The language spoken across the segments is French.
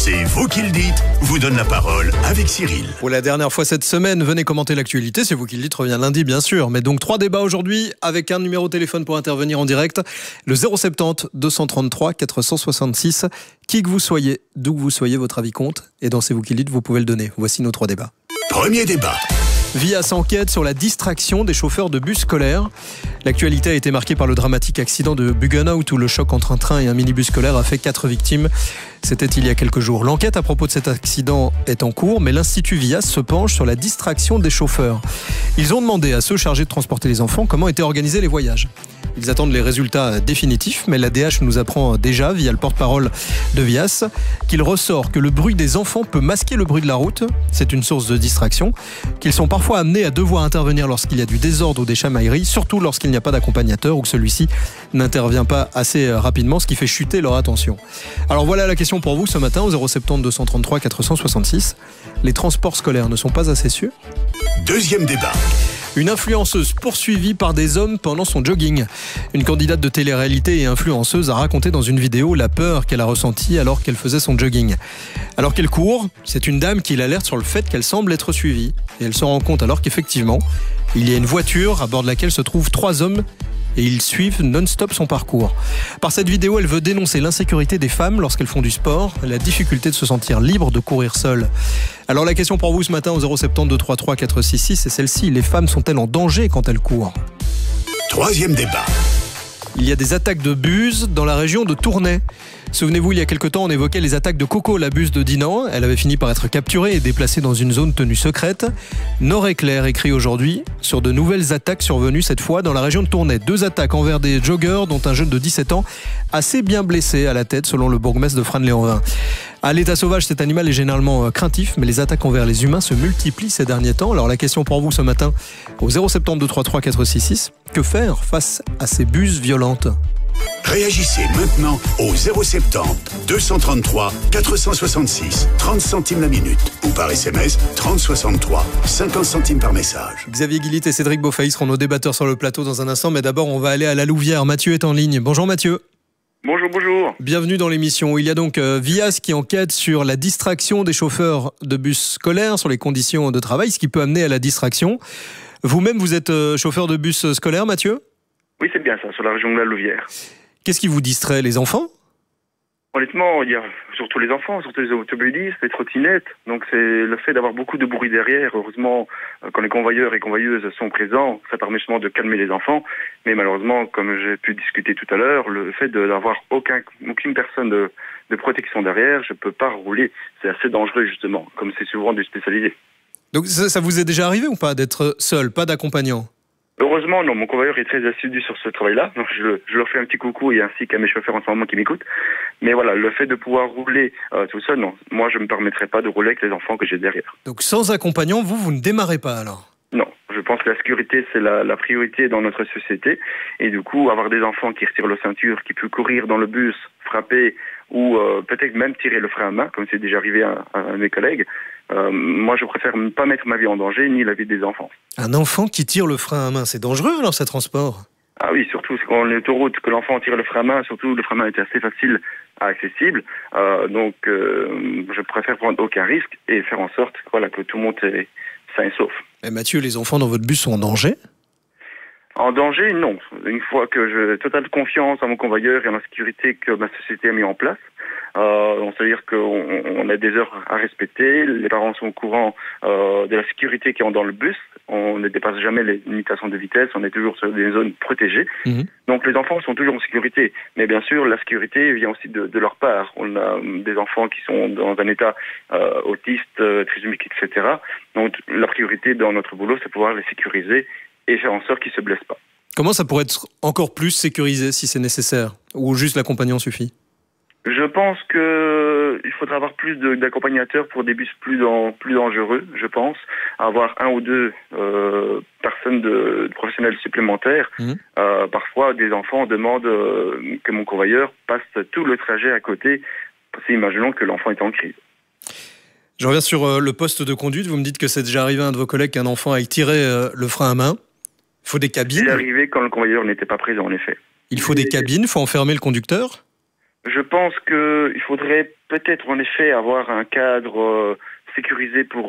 C'est vous qui le dites, vous donne la parole avec Cyril. Pour la dernière fois cette semaine, venez commenter l'actualité. C'est vous qui le dites, revient lundi bien sûr. Mais donc 3 débats aujourd'hui avec un numéro de téléphone pour intervenir en direct. Le 070 233 466. Qui que vous soyez, d'où que vous soyez, votre avis compte. Et dans C'est vous qui le dites, vous pouvez le donner. Voici nos 3 débats. Premier débat. Vias enquête sur la distraction des chauffeurs de bus scolaires. L'actualité a été marquée par le dramatique accident de Buggenhout où le choc entre un train et un minibus scolaire a fait 4 victimes. C'était il y a quelques jours. L'enquête à propos de cet accident est en cours, mais l'Institut Vias se penche sur la distraction des chauffeurs. Ils ont demandé à ceux chargés de transporter les enfants comment étaient organisés les voyages. Ils attendent les résultats définitifs, mais la DH nous apprend déjà, via le porte-parole de Vias, qu'il ressort que le bruit des enfants peut masquer le bruit de la route. C'est une source de distraction. Qu'ils sont parfois amenés à devoir intervenir lorsqu'il y a du désordre ou des chamailleries, surtout lorsqu'il n'y a pas d'accompagnateur ou que celui-ci n'intervient pas assez rapidement, ce qui fait chuter leur attention. Alors voilà la question pour vous ce matin au 070 233 466. Les transports scolaires ne sont pas assez sûrs? Deuxième débat. Une influenceuse poursuivie par des hommes pendant son jogging. Une candidate de télé-réalité et influenceuse a raconté dans une vidéo la peur qu'elle a ressentie alors qu'elle faisait son jogging. Alors qu'elle court, c'est une dame qui l'alerte sur le fait qu'elle semble être suivie. Et elle se rend compte alors qu'effectivement, il y a une voiture à bord de laquelle se trouvent 3 hommes et ils suivent non-stop son parcours. Par cette vidéo, elle veut dénoncer l'insécurité des femmes lorsqu'elles font du sport, la difficulté de se sentir libre de courir seule. Alors la question pour vous ce matin au 070 233 466 c'est celle-ci. Les femmes sont-elles en danger quand elles courent? Troisième débat. Il y a des attaques de buse dans la région de Tournai. Souvenez-vous, il y a quelque temps, on évoquait les attaques de Coco, la buse de Dinan. Elle avait fini par être capturée et déplacée dans une zone tenue secrète. Nord-Éclair écrit aujourd'hui sur de nouvelles attaques survenues cette fois dans la région de Tournai. 2 attaques envers des joggeurs, dont un jeune de 17 ans, assez bien blessé à la tête, selon le bourgmestre de Frasnes-les-Anvins. À l'état sauvage, cet animal est généralement craintif, mais les attaques envers les humains se multiplient ces derniers temps. Alors la question pour vous ce matin, au 070 233 466, que faire face à ces buses violentes? Réagissez maintenant au 070 233 466, 30 centimes la minute ou par SMS 3063, 50 centimes par message. Xavier Guillit et Cédric Beaufailly seront nos débatteurs sur le plateau dans un instant, mais d'abord on va aller à la Louvière. Mathieu est en ligne. Bonjour Mathieu. Bonjour, bonjour. Bienvenue dans l'émission. Il y a donc Vias qui enquête sur la distraction des chauffeurs de bus scolaires, sur les conditions de travail, ce qui peut amener à la distraction. Vous-même, vous êtes chauffeur de bus scolaire, Mathieu? Oui, c'est bien ça, sur la région de la Louvière. Qu'est-ce qui vous distrait? Les enfants? Honnêtement, il y a surtout les enfants, surtout les automobilistes, les trottinettes. Donc c'est le fait d'avoir beaucoup de bruit derrière. Heureusement, quand les convoyeurs et convoyeuses sont présents, ça permet justement de calmer les enfants. Mais malheureusement, comme j'ai pu discuter tout à l'heure, le fait d'avoir aucune personne de protection derrière, je ne peux pas rouler. C'est assez dangereux justement, comme c'est souvent du spécialisé. Donc ça vous est déjà arrivé ou pas d'être seul, pas d'accompagnant? Heureusement, non. Mon convoyeur est très assidu sur ce travail-là. Donc je leur fais un petit coucou et ainsi qu'à mes chauffeurs en ce moment qui m'écoutent. Mais voilà, le fait de pouvoir rouler tout seul, non. Moi, je ne me permettrai pas de rouler avec les enfants que j'ai derrière. Donc sans accompagnant, vous ne démarrez pas alors? Non. Je pense que la sécurité, c'est la priorité dans notre société. Et du coup, avoir des enfants qui retirent leur ceinture, qui peuvent courir dans le bus, frapper ou peut-être même tirer le frein à main, comme c'est déjà arrivé à mes collègues, moi, je préfère ne pas mettre ma vie en danger, ni la vie des enfants. Un enfant qui tire le frein à main, c'est dangereux alors, ces transports? Ah oui, surtout quand on est autoroute, que l'enfant tire le frein à main, surtout le frein à main est assez facile à accessible. Donc, je préfère prendre aucun risque et faire en sorte que tout le monde est sain et sauf. Et Mathieu, les enfants dans votre bus sont en danger? En danger, non. Une fois que j'ai totale confiance en mon convoyeur et en la sécurité que ma société a mis en place, c'est-à-dire qu'on a des heures à respecter, les parents sont au courant de la sécurité qui est dans le bus, on ne dépasse jamais les limitations de vitesse, on est toujours sur des zones protégées. Donc les enfants sont toujours en sécurité. Mais bien sûr, la sécurité vient aussi de leur part. On a des enfants qui sont dans un état autiste, trisomique, etc. Donc la priorité dans notre boulot, c'est pouvoir les sécuriser et faire en sorte qu'ils ne se blessent pas. Comment ça pourrait être encore plus sécurisé si c'est nécessaire? Ou juste l'accompagnant suffit? Je pense qu'il faudra avoir plus d'accompagnateurs pour des bus plus dangereux, je pense. Avoir 1 ou 2 personnes de professionnels supplémentaires. Parfois, des enfants demandent que mon convoyeur passe tout le trajet à côté. Imaginons que l'enfant est en crise. Je reviens sur le poste de conduite. Vous me dites que c'est déjà arrivé à un de vos collègues qu'un enfant a tiré le frein à main. Il faut des cabines. C'est arrivé quand le convoyeur n'était pas présent, en effet. Il faut des cabines, il faut enfermer le conducteur. Je pense qu'il faudrait peut-être en effet avoir un cadre sécurisé pour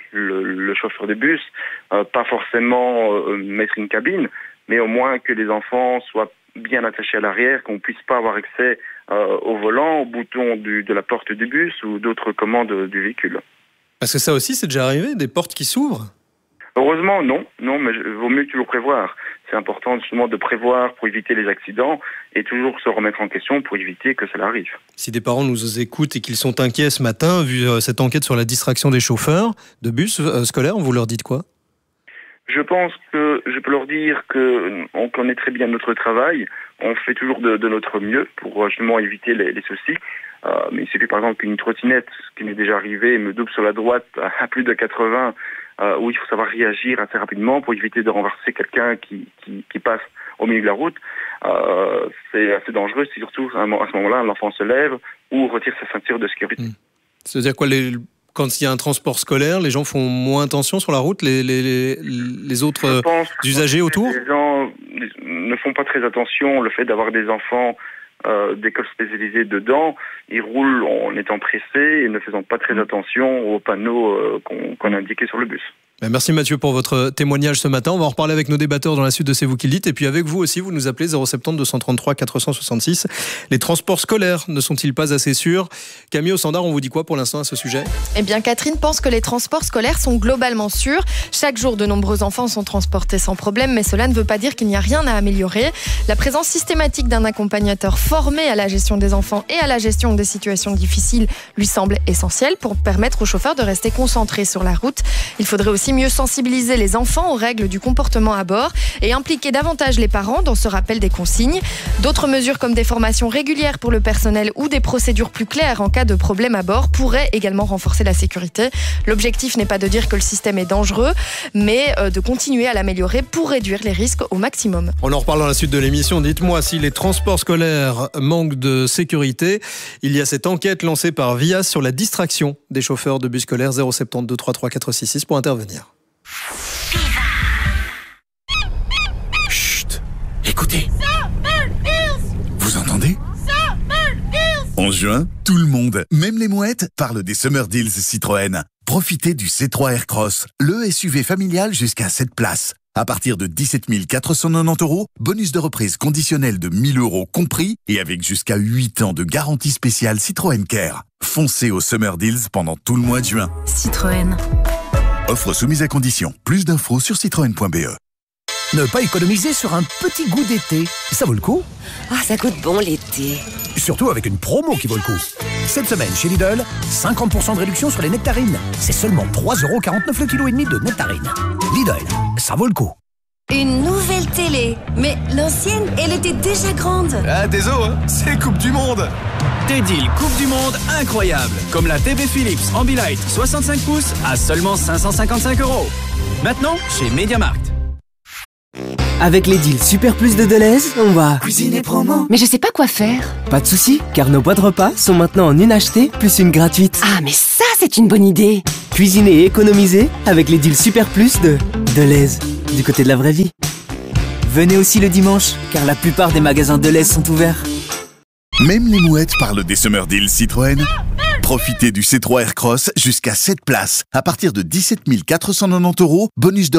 le chauffeur de bus, pas forcément mettre une cabine, mais au moins que les enfants soient bien attachés à l'arrière, qu'on puisse pas avoir accès au volant, au bouton de la porte du bus ou d'autres commandes du véhicule. Parce que ça aussi, c'est déjà arrivé, des portes qui s'ouvrent? Heureusement, non, mais vaut mieux toujours prévoir. C'est important justement de prévoir pour éviter les accidents et toujours se remettre en question pour éviter que cela arrive. Si des parents nous écoutent et qu'ils sont inquiets ce matin, vu cette enquête sur la distraction des chauffeurs de bus scolaires, vous leur dites quoi? Je pense que je peux leur dire qu'on connaît très bien notre travail, on fait toujours de notre mieux pour justement éviter les soucis. Mais il suffit par exemple qu'une trottinette, ce qui m'est déjà arrivé, me double sur la droite à plus de 80, où il faut savoir réagir assez rapidement pour éviter de renverser quelqu'un qui passe au milieu de la route. C'est assez dangereux, si surtout à ce moment-là, l'enfant se lève ou retire sa ceinture de sécurité. C'est-à-dire quoi, quand il y a un transport scolaire, les gens font moins attention sur la route, les autres usagers autour? Les gens ne font pas très attention. Le fait d'avoir des enfants d'écoles spécialisées dedans, ils roulent en étant pressés et ne faisant pas très attention aux panneaux qu'on a indiqués sur le bus. Merci Mathieu pour votre témoignage ce matin. On va en reparler avec nos débatteurs dans la suite de C'est vous qui le dites. Et puis avec vous aussi, vous nous appelez 070 233 466. Les transports scolaires ne sont-ils pas assez sûrs? Camille au standard, on vous dit quoi pour l'instant à ce sujet? Eh bien, Catherine pense que les transports scolaires sont globalement sûrs. Chaque jour, de nombreux enfants sont transportés sans problème, mais cela ne veut pas dire qu'il n'y a rien à améliorer. La présence systématique d'un accompagnateur formé à la gestion des enfants et à la gestion des situations difficiles lui semble essentielle pour permettre aux chauffeurs de rester concentrés sur la route. Il faudrait aussi mieux sensibiliser les enfants aux règles du comportement à bord et impliquer davantage les parents dans ce rappel des consignes. D'autres mesures comme des formations régulières pour le personnel ou des procédures plus claires en cas de problème à bord pourraient également renforcer la sécurité. L'objectif n'est pas de dire que le système est dangereux, mais de continuer à l'améliorer pour réduire les risques au maximum. On en reparle dans la suite de l'émission. Dites-moi si les transports scolaires manquent de sécurité. Il y a cette enquête lancée par Vias sur la distraction des chauffeurs de bus scolaires. 070 233 466 pour intervenir. Chut, écoutez. Vous entendez? 11 juin, tout le monde, même les mouettes, parle des Summer Deals Citroën. Profitez du C3 Aircross, le SUV familial jusqu'à 7 places. À partir de 17 490 €, bonus de reprise conditionnel de 1 000 € compris et avec jusqu'à 8 ans de garantie spéciale Citroën Care. Foncez au Summer Deals pendant tout le mois de juin. Citroën. Offre soumise à condition. Plus d'infos sur citroën.be. Ne pas économiser sur un petit goût d'été, ça vaut le coup. Ah, ça goûte bon l'été. Surtout avec une promo qui vaut le coup. Cette semaine chez Lidl, 50% de réduction sur les nectarines. C'est seulement 3,49 € le kilo et demi de nectarines. Lidl, ça vaut le coup. Une nouvelle télé. Mais l'ancienne, elle était déjà grande. Ah, désolé, hein, c'est Coupe du Monde. Des deals Coupe du Monde incroyables. Comme la TV Philips Ambilight 65 pouces à seulement 555 €. Maintenant, chez MediaMarkt. Avec les deals Super Plus de Deleuze, on va Cuisiner promo. Mais je sais pas quoi faire. Pas de soucis, car nos boîtes repas sont maintenant en une achetée plus une gratuite. Ah, mais ça, c'est une bonne idée. Cuisiner et économiser avec les deals Super Plus de Deleuze, du côté de la vraie vie. Venez aussi le dimanche, car la plupart des magasins Deleuze sont ouverts. Même les mouettes parlent des Summer Deals Citroën. Profitez du C3 Aircross jusqu'à 7 places. À partir de 17 490 €, bonus de